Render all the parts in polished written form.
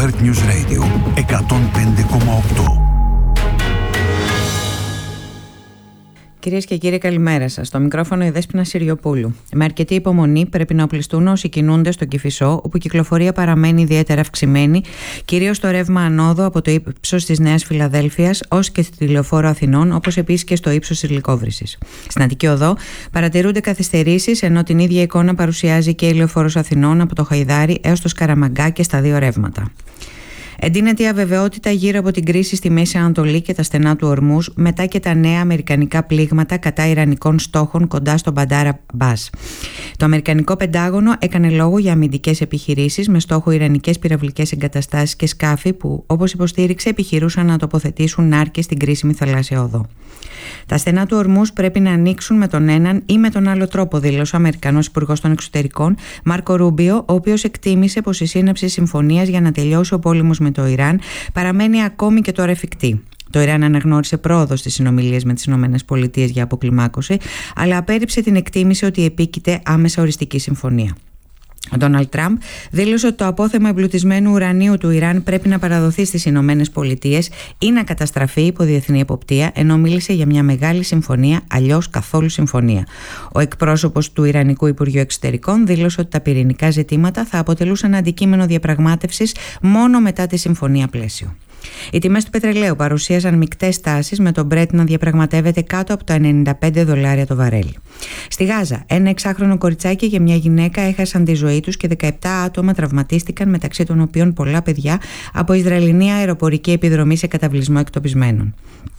Earth News Radio 105,8. Κυρίες και κύριοι, καλημέρα σας. Στο μικρόφωνο η Δέσποινα Συριοπούλου. Με αρκετή υπομονή πρέπει να οπλιστούν όσοι κινούνται στον Κηφισό, όπου η κυκλοφορία παραμένει ιδιαίτερα αυξημένη, κυρίως στο ρεύμα ανόδου από το ύψος της Νέας Φιλαδέλφειας ως και στη Λεωφόρο Αθηνών, όπως επίσης και στο ύψος της Λυκόβρυσης. Στην Αττική Οδό παρατηρούνται καθυστερήσεις, ενώ την ίδια εικόνα παρουσιάζει και η Λεωφόρος Αθηνών από το Χαϊδάρι έως το Σκαραμαγκά και στα δύο ρεύματα. Εντείνεται η αβεβαιότητα γύρω από την κρίση στη Μέση Ανατολή και τα στενά του Ορμούζ, μετά και τα νέα αμερικανικά πλήγματα κατά ιρανικών στόχων κοντά στον Μπαντάρ Αμπάς. Το αμερικανικό Πεντάγωνο έκανε λόγο για αμυντικές επιχειρήσεις με στόχο ιρανικές πυραυλικές εγκαταστάσεις και σκάφη που, όπως υποστήριξε, επιχειρούσαν να τοποθετήσουν νάρκες στην κρίσιμη θαλάσσια οδό. Τα στενά του Ορμούζ πρέπει να ανοίξουν με τον έναν ή με τον άλλο τρόπο, δήλωσε ο Αμερικανός Υπουργός των Εξωτερικών Μάρκο Ρούμπιο, ο οποίος εκτίμησε πως η σύναψη συμφωνίας για να τελειώσει ο πόλεμος με το Ιράν παραμένει ακόμη και τώρα εφικτή. Το Ιράν αναγνώρισε πρόοδο στις συνομιλίες με τις ΗΠΑ για αποκλιμάκωση, αλλά απέρριψε την εκτίμηση ότι επίκειται άμεσα οριστική συμφωνία. Ο Ντόναλντ Τραμπ δήλωσε ότι το απόθεμα εμπλουτισμένου ουρανίου του Ιράν πρέπει να παραδοθεί στις Ηνωμένες Πολιτείες ή να καταστραφεί υπό διεθνή εποπτεία, ενώ μίλησε για μια μεγάλη συμφωνία, αλλιώς καθόλου συμφωνία. Ο εκπρόσωπος του Ιρανικού Υπουργείου Εξωτερικών δήλωσε ότι τα πυρηνικά ζητήματα θα αποτελούσαν αντικείμενο διαπραγμάτευσης μόνο μετά τη συμφωνία πλαίσιο. Οι τιμές του πετρελαίου παρουσίασαν μεικτές τάσεις, με τον Brent να διαπραγματεύεται κάτω από τα $95 το βαρέλι. Στη Γάζα, ένα 6χρονο κοριτσάκι και μια γυναίκα έχασαν τη ζωή τους και 17 άτομα τραυματίστηκαν, μεταξύ των οποίων πολλά παιδιά, από Ισραηλινή αεροπορική επιδρομή σε καταβλισμό εκτοπισμένων.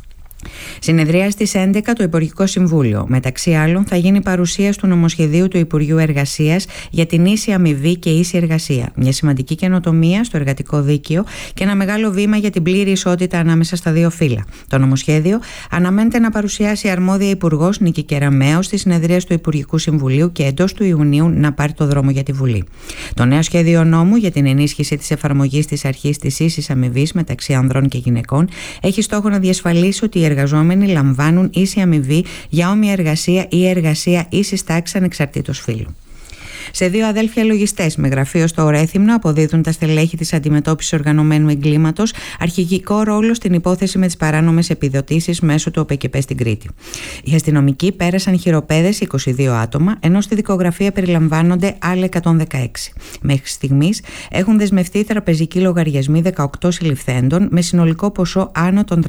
Συνεδρία στις 11 το Υπουργικό Συμβούλιο. Μεταξύ άλλων, θα γίνει παρουσίαση του νομοσχεδίου του Υπουργείου Εργασίας για την ίση αμοιβή και ίση εργασία. Μια σημαντική καινοτομία στο εργατικό δίκαιο και ένα μεγάλο βήμα για την πλήρη ισότητα ανάμεσα στα δύο φύλα. Το νομοσχέδιο αναμένεται να παρουσιάσει η αρμόδια Υπουργός Νίκη Κεραμέως στη συνεδρία του Υπουργικού Συμβουλίου και εντός του Ιουνίου να πάρει το δρόμο για τη Βουλή. Το νέο σχέδιο νόμου για την ενίσχυση της εφαρμογής της αρχής της ίσης αμοιβής μεταξύ ανδρών και γυναικών έχει στόχο να διασφαλίσει ότι οι εργαζόμενοι λαμβάνουν ίση αμοιβή για όμοια εργασία ή εργασία ίσης τάξης ανεξαρτήτως φύλου. Σε δύο αδέλφια λογιστές με γραφείο στο Ορέθυμνο αποδίδουν τα στελέχη της αντιμετώπισης οργανωμένου εγκλήματος αρχηγικό ρόλο στην υπόθεση με τις παράνομες επιδοτήσεις μέσω του ΟΠΕΚΕΠΕ στην Κρήτη. Οι αστυνομικοί πέρασαν χειροπέδες 22 άτομα, ενώ στη δικογραφία περιλαμβάνονται άλλα 116. Μέχρι στιγμής έχουν δεσμευτεί τραπεζικοί λογαριασμοί 18 συλληφθέντων με συνολικό ποσό άνω των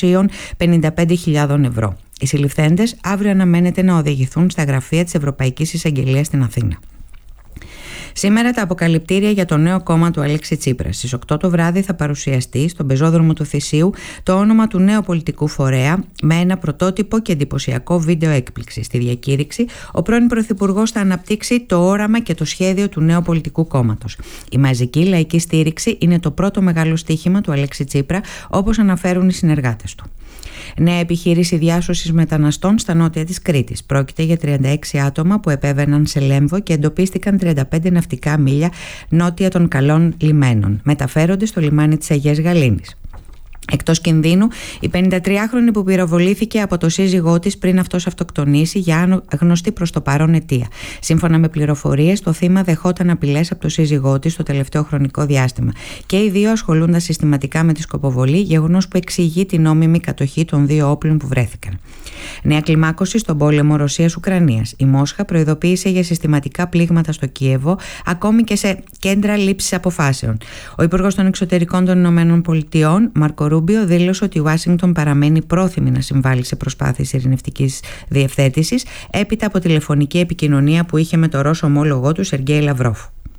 355.000 ευρώ. Οι συλληφθέντες αύριο αναμένεται να οδηγηθούν στα γραφεία της Ευρωπαϊκής Εισαγγελίας στην Αθήνα. Σήμερα τα αποκαλυπτήρια για το νέο κόμμα του Αλέξη Τσίπρα. Στις 8 το βράδυ θα παρουσιαστεί στον πεζόδρομο του Θησίου το όνομα του νέου πολιτικού φορέα με ένα πρωτότυπο και εντυπωσιακό βίντεο έκπληξη. Στη διακήρυξη, ο πρώην Πρωθυπουργός θα αναπτύξει το όραμα και το σχέδιο του νέου πολιτικού κόμματος. Η μαζική λαϊκή στήριξη είναι το πρώτο μεγάλο στοίχημα του Αλέξη Τσίπρα, όπως αναφέρουν οι συνεργάτες του. Νέα επιχείρηση διάσωσης μεταναστών στα νότια της Κρήτης. Πρόκειται για 36 άτομα που επέβαιναν σε Λέμβο και εντοπίστηκαν 35 ναυτικά μίλια νότια των καλών λιμένων. Μεταφέρονται στο λιμάνι της Αγίας Γαλήνης. Εκτός κινδύνου, η 53χρονη που πυροβολήθηκε από το σύζυγό της πριν αυτός αυτοκτονήσει για άγνωστη προς το παρόν αιτία. Σύμφωνα με πληροφορίες, το θύμα δεχόταν απειλές από το σύζυγό της το τελευταίο χρονικό διάστημα. Και οι δύο ασχολούνταν συστηματικά με τη σκοποβολή, γεγονός που εξηγεί την νόμιμη κατοχή των δύο όπλων που βρέθηκαν. Νέα κλιμάκωση στον πόλεμο Ρωσίας-Ουκρανίας. Η Μόσχα προειδοποίησε για συστηματικά πλήγματα στο Κίεβο, ακόμη και σε κέντρα λήψης αποφάσεων. Ο Υπουργός των Εξωτερικών των ΗΠΑ, Μάρκο Ρούμπιο, δήλωσε ότι η Ουάσιγκτον παραμένει πρόθυμη να συμβάλλει σε προσπάθειες ειρηνευτικής διευθέτησης έπειτα από τηλεφωνική επικοινωνία που είχε με το Ρώσο ομόλογό του Σεργέη Λαυρόφ.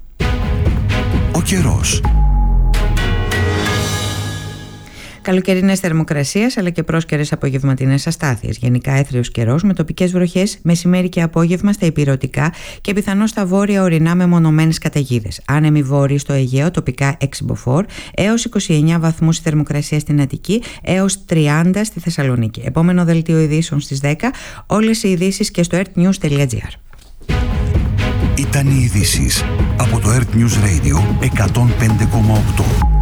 Ο καιρός. Καλοκαιρινές θερμοκρασίες αλλά και πρόσκαιρες απογευματινές αστάθειες. Γενικά έθριος καιρός με τοπικές βροχές μεσημέρι και απόγευμα στα ηπειρωτικά και πιθανώς στα βόρεια ορεινά με μονομένες καταιγίδες. Άνεμοι βόρειοι στο Αιγαίο, τοπικά 6 μποφόρ, έως 29 βαθμούς η θερμοκρασία στην Αττική, έως 30 στη Θεσσαλονίκη. Επόμενο δελτίο ειδήσεων στις 10. Όλες οι ειδήσεις και στο earthnews.gr. Ήταν οι ειδήσεις από το Earth News Radio 105,8.